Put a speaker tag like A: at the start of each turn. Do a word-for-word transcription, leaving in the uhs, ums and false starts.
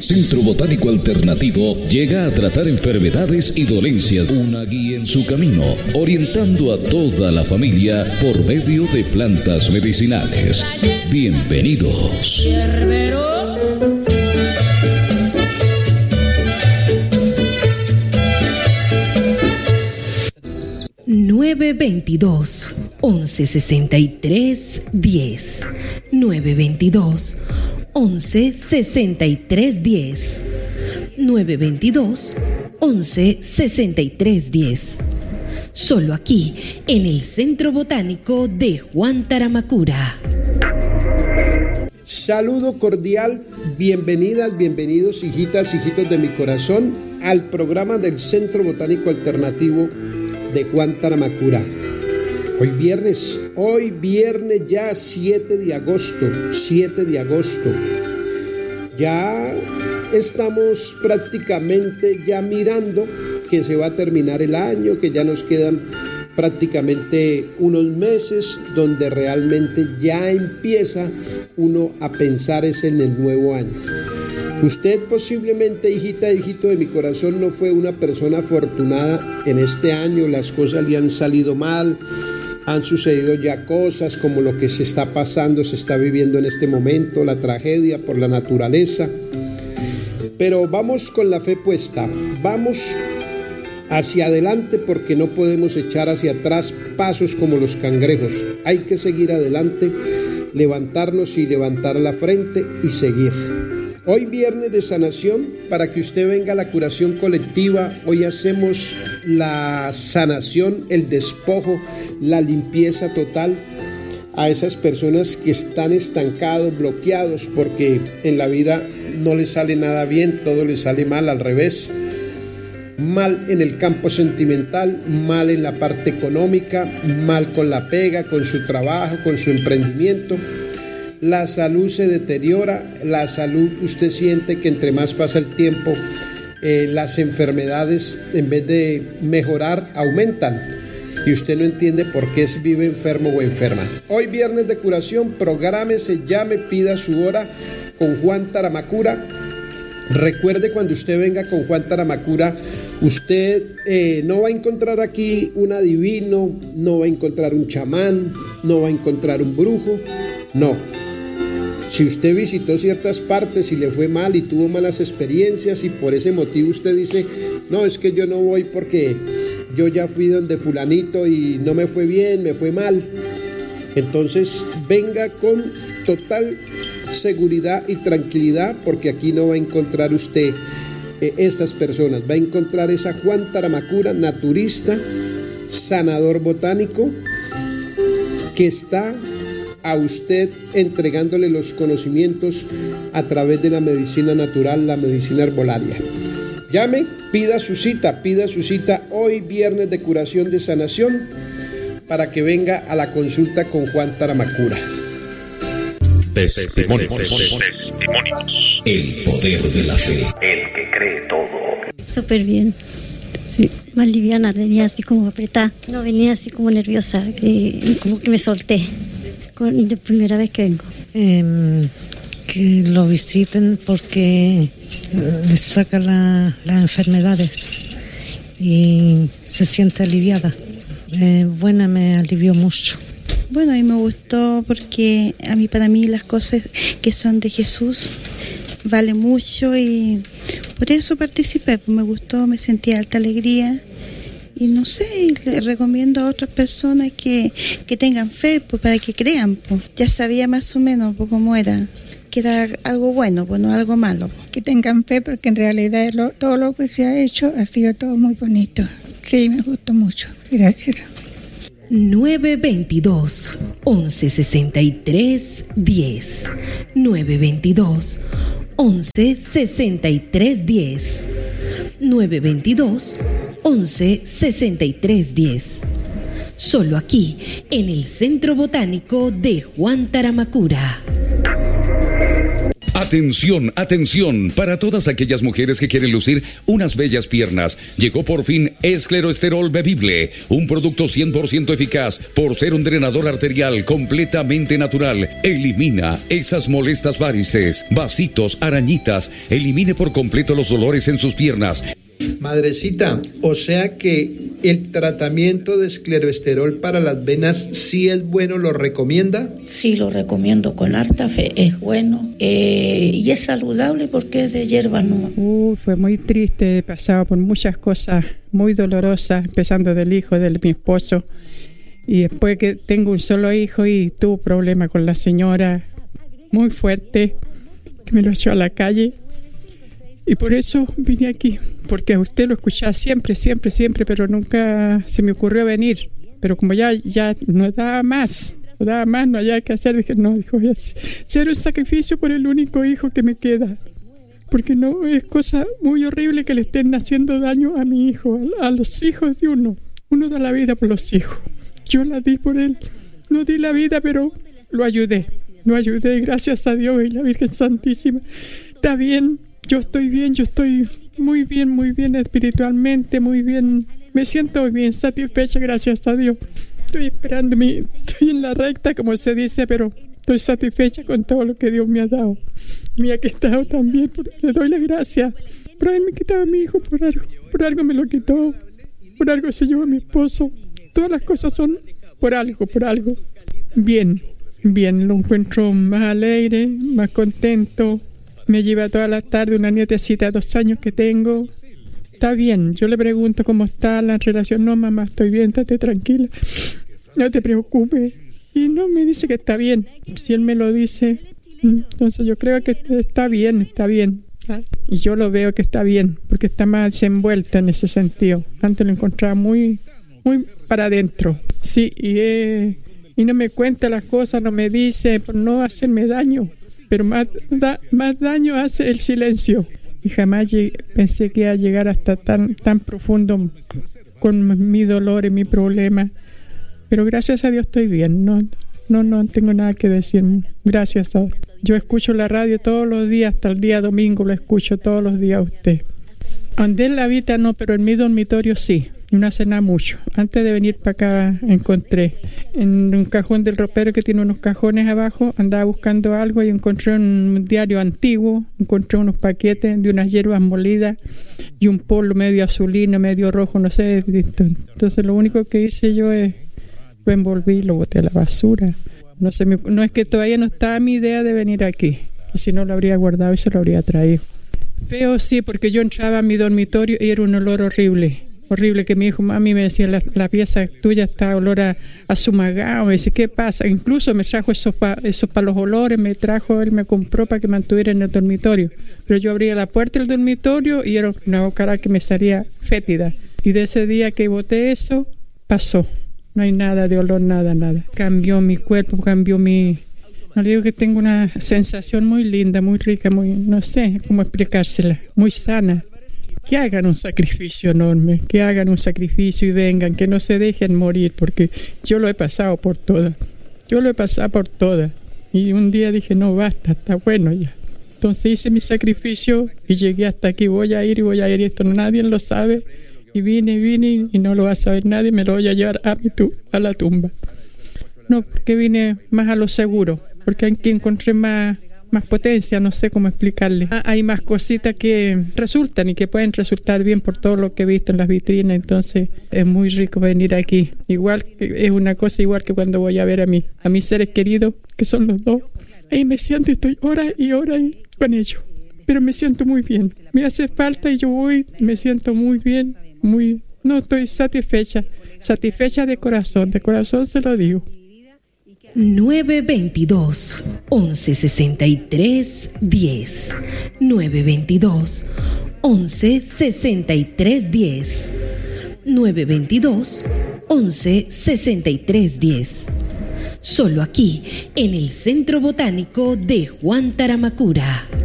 A: El Centro Botánico Alternativo llega a tratar enfermedades y dolencias, una guía en su camino, orientando a toda la familia por medio de plantas medicinales. Bienvenidos.
B: nueve veintidós, once sesenta y tres, diez. nueve veintidós, once sesenta y tres, diez. nueve veintidós, once sesenta y tres, diez. Solo aquí, en el Centro Botánico de Juan Taramacura.
C: Saludo cordial, bienvenidas, bienvenidos, hijitas, hijitos de mi corazón, al programa del Centro Botánico Alternativo de Juan Taramacura. Hoy viernes, hoy viernes ya siete de agosto, siete de agosto. Ya estamos prácticamente ya mirando que se va a terminar el año, que ya nos quedan prácticamente unos meses donde realmente ya empieza uno a pensar es en el nuevo año. Usted posiblemente, hijita, hijito de mi corazón, no fue una persona afortunada en este año, las cosas le han salido mal, han sucedido ya cosas como lo que se está pasando, se está viviendo en este momento, la tragedia por la naturaleza. Pero vamos con la fe puesta, vamos hacia adelante porque no podemos echar hacia atrás pasos como los cangrejos. Hay que seguir adelante, levantarnos y levantar la frente y seguir. Hoy viernes de sanación, para que usted venga a la curación colectiva, hoy hacemos la sanación, el despojo, la limpieza total a esas personas que están estancados, bloqueados, porque en la vida no les sale nada bien, todo les sale mal, al revés. Mal en el campo sentimental, mal en la parte económica, mal con la pega, con su trabajo, con su emprendimiento. La salud se deteriora, la salud usted siente que entre más pasa el tiempo, eh, las enfermedades en vez de mejorar aumentan y usted no entiende por qué vive enfermo o enferma. Hoy viernes de curación, prográmese, llame, pida su hora con Juan Taramacura. Recuerde, cuando usted venga con Juan Taramacura, usted eh, no va a encontrar aquí un adivino, no va a encontrar un chamán, no va a encontrar un brujo, no. Si usted visitó ciertas partes y le fue mal y tuvo malas experiencias y por ese motivo usted dice, no, es que yo no voy porque yo ya fui donde fulanito y no me fue bien, me fue mal. Entonces venga con total seguridad y tranquilidad porque aquí no va a encontrar usted eh, estas personas. Va a encontrar esa Juan Taramacura, naturista, sanador botánico, que está a usted entregándole los conocimientos a través de la medicina natural, la medicina herbolaria. Llame, pida su cita, pida su cita hoy viernes de curación de sanación para que venga a la consulta con Juan Taramacura.
A: Testimonios. Testimonios. El poder de la fe.
D: El que cree todo.
E: Súper bien. Sí, más liviana, venía así como apretada. No, venía así como nerviosa, y como que me solté. La primera vez que vengo.
F: Eh, que lo visiten porque les saca la, las enfermedades y se siente aliviada. Eh, buena, me alivió mucho.
G: Bueno, a mí me gustó porque a mí, para mí, las cosas que son de Jesús valen mucho y por eso participé. Me gustó, me sentí alta alegría. Y no sé, le recomiendo a otras personas que, que tengan fe, pues, para que crean. Pues. Ya sabía más o menos pues, cómo era, que era algo bueno, pues, no algo malo.
H: Que tengan fe porque en realidad lo, todo lo que se ha hecho ha sido todo muy bonito. Sí, me gustó mucho. Gracias.
B: nueve veintidós, once sesenta y tres, diez. nueve veintidós, once sesenta y tres, diez. nueve veintidós, once sesenta y tres, diez. Solo aquí, en el Centro Botánico de Juan Taramacura.
A: A
I: Atención, atención, para todas aquellas mujeres que quieren lucir unas bellas piernas. Llegó por fin Escleroesterol Bebible, un producto cien por ciento eficaz por ser un drenador arterial completamente natural. Elimina esas molestas varices, vasitos, arañitas, elimine por completo los dolores en sus piernas.
C: Madrecita, o sea que el tratamiento de escleroesterol para las venas sí es bueno, ¿lo recomienda?
J: Sí, lo recomiendo con harta fe, es bueno eh, y es saludable porque es de hierba no.
H: Uh, fue muy triste, he pasado por muchas cosas muy dolorosas, empezando del hijo de mi esposo, y después que tengo un solo hijo y tuve problemas con la señora muy fuerte, que me lo echó a la calle. Y por eso vine aquí, porque a usted lo escuchaba siempre, siempre, siempre, pero nunca se me ocurrió venir. Pero como ya, ya no daba más, no daba más, no había que hacer, dije, no, dijo, voy a hacer un sacrificio por el único hijo que me queda. Porque no es cosa muy horrible que le estén haciendo daño a mi hijo, a, a los hijos de uno. Uno da la vida por los hijos. Yo la di por él. No di la vida, pero lo ayudé. Lo ayudé, gracias a Dios y la Virgen Santísima. Está bien. Yo estoy bien, yo estoy muy bien, muy bien espiritualmente, muy bien. Me siento bien, satisfecha, gracias a Dios. Estoy esperando, mi, estoy en la recta, como se dice, pero estoy satisfecha con todo lo que Dios me ha dado. Me ha quitado también, le doy las gracias. Por haberme quitado a mi hijo, por algo, por algo me lo quitó, por algo se llevó a mi esposo. Todas las cosas son por algo, por algo. Bien, bien, lo encuentro más alegre, más contento. Me lleva todas las tardes una nietecita de dos años que tengo. Está bien. Yo le pregunto cómo está la relación. No, mamá, estoy bien, estate tranquila. No te preocupes. Y no, me dice que está bien. Si él me lo dice, entonces yo creo que está bien, está bien. Y yo lo veo que está bien, porque está más envuelta en ese sentido. Antes lo encontraba muy, muy para adentro. Sí, y, eh, y no me cuenta las cosas, no me dice, por no hacerme daño. Pero más, da, más daño hace el silencio. Y jamás llegué, pensé que iba a llegar hasta tan, tan profundo con mi dolor y mi problema. Pero gracias a Dios estoy bien. No, no, no tengo nada que decir. Gracias a Dios. Yo escucho la radio todos los días, hasta el día domingo lo escucho todos los días a usted. Donde él habita no, pero en mi dormitorio sí. No hace nada mucho. Antes de venir para acá encontré en un cajón del ropero que tiene unos cajones abajo, andaba buscando algo y encontré un diario antiguo, encontré unos paquetes de unas hierbas molidas y un polo medio azulino, medio rojo, no sé. Entonces lo único que hice yo es lo envolví y lo boté a la basura. No sé, no es que todavía no estaba mi idea de venir aquí, o si no lo habría guardado y se lo habría traído. Feo sí, porque yo entraba a mi dormitorio y era un olor horrible. Horrible, que mi hijo, mami, me decía, la, la pieza tuya está olor a, a sumagado. Me dice, ¿qué pasa? Incluso me trajo esos para esos pa los olores, me trajo, él me compró para que mantuviera en el dormitorio. Pero yo abría la puerta del dormitorio y era una bocara que me salía fétida. Y de ese día que boté eso, pasó. No hay nada de olor, nada, nada. Cambió mi cuerpo, cambió mi... No le digo que tengo una sensación muy linda, muy rica, muy, no sé cómo explicársela, muy sana. Que hagan un sacrificio enorme, que hagan un sacrificio y vengan, que no se dejen morir, porque yo lo he pasado por todas, yo lo he pasado por todas. Y un día dije, no, basta, está bueno ya. Entonces hice mi sacrificio y llegué hasta aquí, voy a ir y voy a ir, y esto nadie lo sabe. Y vine, vine y no lo va a saber nadie, me lo voy a llevar a, mi tu a la tumba. No, porque vine más a lo seguro, porque aquí encontré más... más potencia, no sé cómo explicarle. Ah, hay más cositas que resultan y que pueden resultar bien por todo lo que he visto en las vitrinas, entonces es muy rico venir aquí. Igual, es una cosa igual que cuando voy a ver a, mí, a mis seres queridos, que son los dos. Ahí me siento y estoy horas y horas con ellos, pero me siento muy bien. Me hace falta y yo voy, me siento muy bien, muy... No, estoy satisfecha, satisfecha de corazón, de corazón se lo digo.
B: nueve veintidós, once sesenta y tres, diez. nueve veintidós, once sesenta y tres, diez. nueve veintidós, once sesenta y tres, diez. Solo aquí, en el Centro Botánico de Juan Taramacura.